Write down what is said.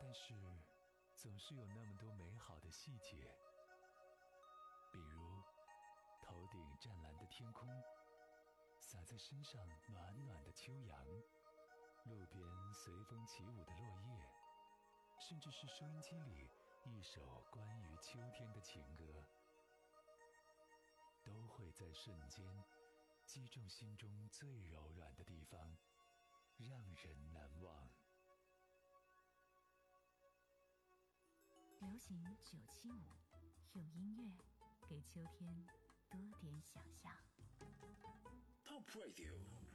但是总是有那么多美好的细节，比如头顶湛蓝的天空，洒在身上暖暖的秋阳，路边随风起舞的落叶，甚至是收音机里一首关于秋天的情歌，都会在瞬间击中心中最柔软的地方，让人难忘。 流行975，用音乐给秋天多点想象。 Top Radio